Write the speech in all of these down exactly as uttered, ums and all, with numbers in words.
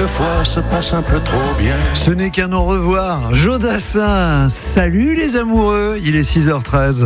quelquefois se passe un peu trop bien. Ce n'est qu'un au revoir. Jodassin, salut les amoureux, il est six heures treize.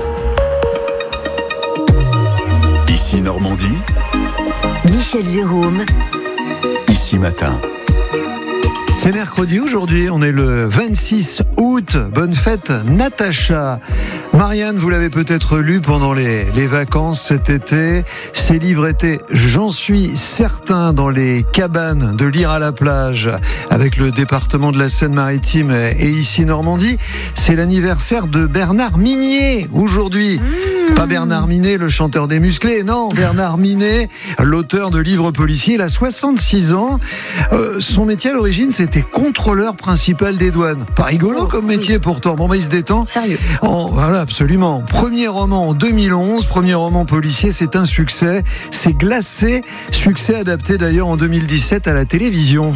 Ici Normandie, Michel Jérôme, Ici Matin. C'est mercredi aujourd'hui, on est le vingt-six août. Bonne fête Natacha. Marianne, vous l'avez peut-être lu pendant les, les vacances cet été. Ses livres étaient, j'en suis certain, dans les cabanes de Lire à la plage avec le département de la Seine-Maritime et Ici Normandie. C'est l'anniversaire de Bernard Minier aujourd'hui. Mmh. Pas Bernard Minet, le chanteur des Musclés, non, Bernard Minet, l'auteur de livres policiers. Il a soixante-six ans. Euh, son métier à l'origine, c'était contrôleur principal des douanes. Pas rigolo oh, comme métier oui. pourtant. Bon, bah, il se détend. Sérieux. En, voilà, absolument. Premier roman en deux mille onze, premier roman policier, c'est un succès. C'est Glacé, succès adapté d'ailleurs en deux mille dix-sept à la télévision.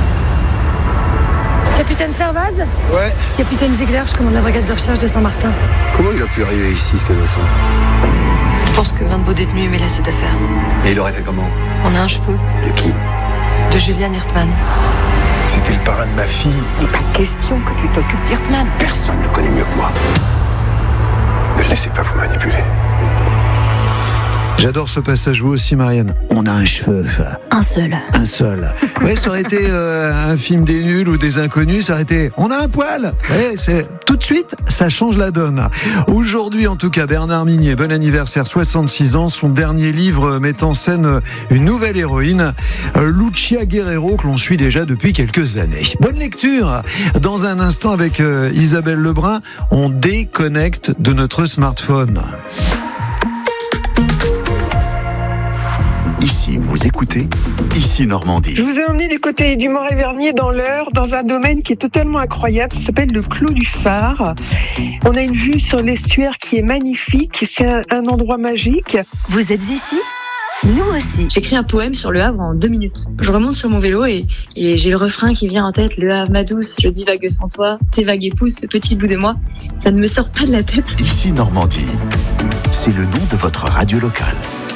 Capitaine Servaz ? Ouais. Capitaine Ziegler, je commande la brigade de recherche de Saint-Martin. Comment il a pu arriver ici, ce connaissant ? Je pense que l'un de vos détenus aimait la cette affaire. Et il aurait fait comment ? On a un cheveu. De qui ? De Julian Hirtman. C'était le parrain de ma fille. Il n'est pas question que tu t'occupes d'Hirtman. Personne ne le connaît mieux que moi. Ne le laissez pas vous manipuler. J'adore ce passage, vous aussi, Marianne. On a un cheveu. Un seul. Un seul. Ouais, ça aurait été euh, un film des nuls ou des inconnus, ça aurait été on a un poil. Ouais, c'est tout de suite, ça change la donne. Aujourd'hui, en tout cas, Bernard Minier, bon anniversaire, soixante-six ans. Son dernier livre met en scène une nouvelle héroïne, Lucia Guerrero, que l'on suit déjà depuis quelques années. Bonne lecture. Dans un instant, avec euh, Isabelle Lebrun, on déconnecte de notre smartphone. Ici, vous écoutez Ici Normandie. Je vous ai emmené du côté du Moret-Vernier dans l'Eure, dans un domaine qui est totalement incroyable. Ça s'appelle le Clos du Phare. On a une vue sur l'estuaire qui est magnifique. C'est un, un endroit magique. Vous êtes ici ? Nous aussi. J'écris un poème sur le Havre en deux minutes. Je remonte sur mon vélo et, et j'ai le refrain qui vient en tête. Le Havre, ma douce, je divague sans toi. Tes vagues épousent ce petit bout de moi. Ça ne me sort pas de la tête. Ici Normandie, c'est le nom de votre radio locale.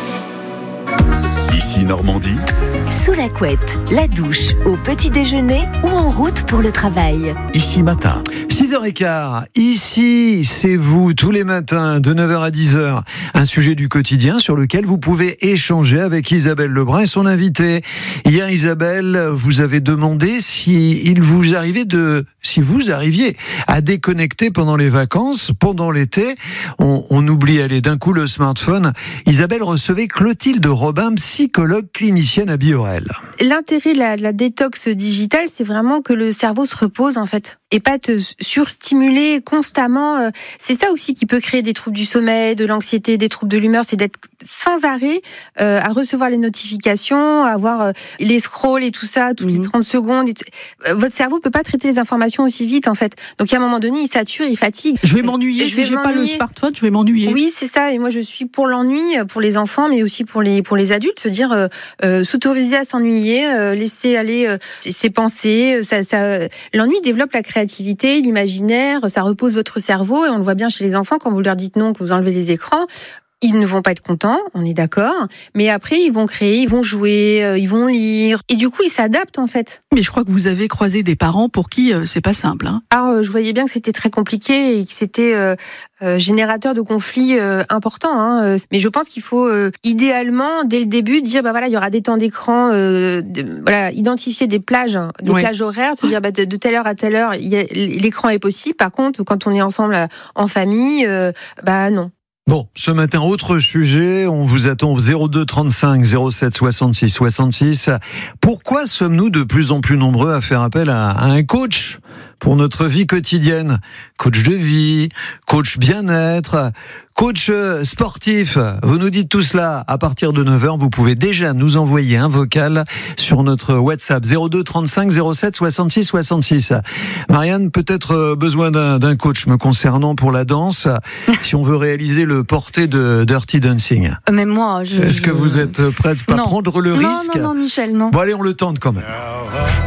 Ici Normandie, sous la couette, la douche, au petit déjeuner ou en route pour le travail. Ici Matin. six heures quinze, ici, c'est vous, tous les matins, de neuf heures à dix heures. Un sujet du quotidien sur lequel vous pouvez échanger avec Isabelle Lebrun et son invité. Hier, Isabelle, vous avez demandé si il vous arrivait de, si vous arriviez à déconnecter pendant les vacances, pendant l'été. On, on oublie, allez, d'un coup le smartphone. Isabelle recevait Clotilde Robin, psychologue clinicienne à Biorel. L'intérêt de la, de la détox digitale, c'est vraiment que le cerveau se repose, en fait, et pas te surstimuler constamment. C'est ça aussi qui peut créer des troubles du sommeil, de l'anxiété, des troubles de l'humeur, c'est d'être sans arrêt euh, à recevoir les notifications, à avoir euh, les scrolls et tout ça toutes mmh. les trente secondes. Votre cerveau peut pas traiter les informations aussi vite, en fait. Donc à un moment donné, il sature, il fatigue. Je vais m'ennuyer, je si j'ai m'ennuyer. Pas le smartphone, je vais m'ennuyer. Oui, c'est ça. Et moi, je suis pour l'ennui, pour les enfants, mais aussi pour les pour les adultes, se dire euh, euh, s'autoriser à s'ennuyer, euh, laisser aller euh, ses pensées. Ça, ça, l'ennui développe la créativité, l'imaginaire, ça repose votre cerveau, et on le voit bien chez les enfants quand vous leur dites non, que vous enlevez les écrans. Ils ne vont pas être contents, on est d'accord, mais après ils vont créer, ils vont jouer, euh, ils vont lire, et du coup ils s'adaptent en fait. Mais je crois que vous avez croisé des parents pour qui euh, c'est pas simple. Hein. Alors euh, je voyais bien que c'était très compliqué et que c'était euh, euh, générateur de conflits euh, importants. Hein. Mais je pense qu'il faut euh, idéalement dès le début dire bah voilà il y aura des temps d'écran, euh, de, voilà identifier des plages, des oui. plages horaires, se dire bah de, de telle heure à telle heure il y a, l'écran est possible. Par contre quand on est ensemble en famille, euh, bah non. Bon, ce matin, autre sujet, on vous attend au zéro deux trente-cinq zéro sept soixante-six soixante-six. Pourquoi sommes-nous de plus en plus nombreux à faire appel à, à un coach pour notre vie quotidienne? Coach de vie, coach bien-être, coach sportif. Vous nous dites tout cela à partir de neuf heures. Vous pouvez déjà nous envoyer un vocal sur notre WhatsApp zéro deux trente-cinq zéro sept soixante-six soixante-six. Marianne, peut-être besoin d'un, d'un coach me concernant pour la danse, si on veut réaliser le porté de Dirty Dancing. Mais moi, je... Est-ce je... que vous êtes prête à non. prendre le non, risque? Non, non, Michel, non. Bon, allez, on le tente quand même.